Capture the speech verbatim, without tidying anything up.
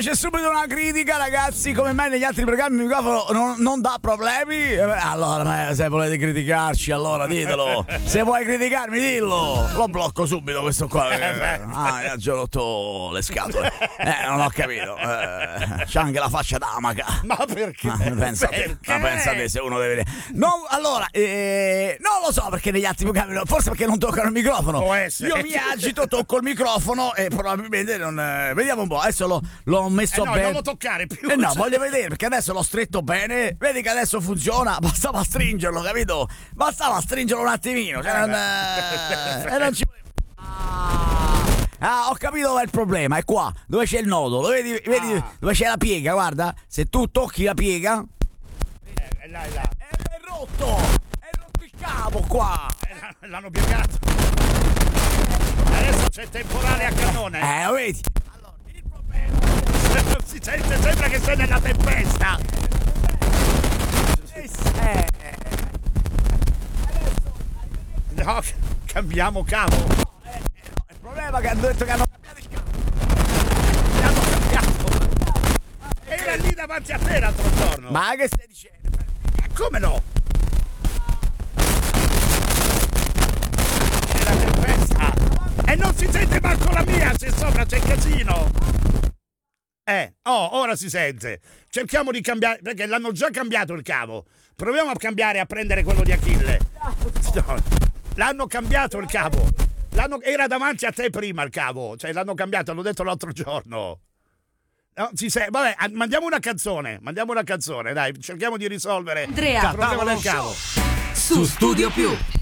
c'è subito una critica, ragazzi. Come mai negli altri programmi il microfono non, non dà problemi? Eh, Allora, se volete criticarci, allora ditelo. Se vuoi criticarmi, dillo. Lo blocco subito questo qua. eh. Ah, mi ha già rotto le scatole. Eh, non ho capito. Eh, c'ha anche la faccia d'amaca. Ma perché? Ma pensa te, Perché? ma pensa te se uno deve. Non, allora, eh, non lo so perché negli altri programmi, forse perché non toccano il microfono. Può essere. Io mi agito, tocco il microfono e probabilmente non. eh, vediamo un po'. Adesso l'ho, l'ho messo Eh no, bene. non lo toccare più. Eh no, voglio vedere perché adesso l'ho stretto bene. Vedi che adesso funziona. Bastava stringerlo, capito? Bastava stringerlo un attimino. Cioè, non, eh, e non ci. Ah, ah, ho capito dov'è il problema. È qua, dove c'è il nodo. Lo vedi, vedi Ah. dove c'è la piega? Guarda, se tu tocchi la piega. Eh, è là, è là. È, è rotto! È rotto il cavo qua! Eh, l'hanno- L'hanno piegato. Adesso c'è temporale a cannone. Eh, lo vedi? Allora, il problema. Non si sente, sembra che sei nella tempesta. Eh, eh, No, cambiamo cavo. eh, no, il problema è che hanno detto che hanno cambiato il cavo. L'hanno cambiato. Era lì davanti a te l'altro giorno. Ma che stai dicendo? Ma come no? È la tempesta. E non si sente manco la mia, se sopra c'è casino. Eh, oh, ora si sente. Cerchiamo di cambiare, perché l'hanno già cambiato il cavo. Proviamo a cambiare, a prendere quello di Achille. No, l'hanno cambiato il cavo. L'hanno, era davanti a te prima il cavo. Cioè, l'hanno cambiato, l'ho detto l'altro giorno. No, si se- vabbè, a- mandiamo una canzone. Mandiamo una canzone, dai, cerchiamo di risolvere Andrea, il problema del cavo. su Studio Più.